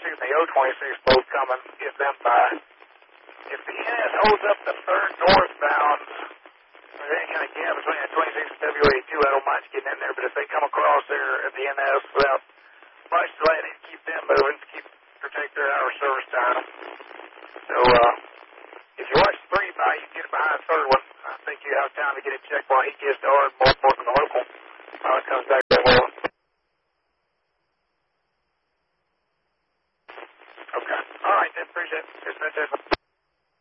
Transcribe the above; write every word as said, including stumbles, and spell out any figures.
twenty-six and the O twenty-six both coming, get them by. If the N S holds up the third northbound, there's any kind of gap between the twenty-six and W eighty-two, I don't mind getting in there, but if they come across there at the N S without much delay, they need to keep them moving to keep, protect their hour service time. So, uh, if you watch three by, you get it behind the third one. I think you have time to get it checked while he gets to Ardmore.